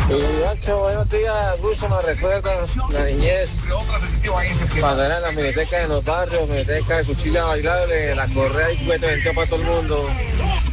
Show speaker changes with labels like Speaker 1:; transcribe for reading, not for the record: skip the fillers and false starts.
Speaker 1: Y Nacho, buenos días, Ruso, me recuerda la niñez, cuando eran las minitecas en los barrios, minitecas de cuchilla bailable, la correa y cuete venció para todo el mundo.